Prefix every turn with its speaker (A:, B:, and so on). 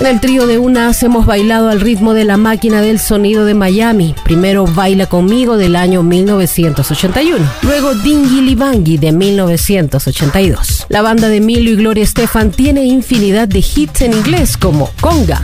A: En el trío de Unas hemos bailado al ritmo de La Máquina del Sonido de Miami. Primero Baila Conmigo del año 1981. Luego Dingili Bangui de 1982. La banda de Emilio y Gloria Estefan tiene infinidad de hits en inglés como Conga,